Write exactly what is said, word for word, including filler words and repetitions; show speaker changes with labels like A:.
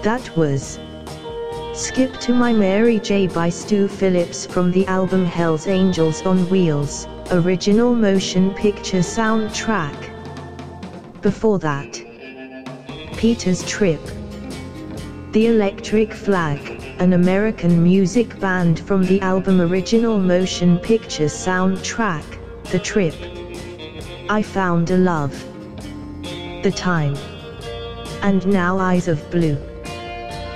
A: That was Skip to My Mary J by Stu Phillips from the album Hell's Angels on Wheels, original motion picture soundtrack. Before that, Peter's Trip. The Electric Flag, an American music band from the album original motion picture soundtrack, The Trip. I Found a Love. The Time. And Now Eyes of Blue.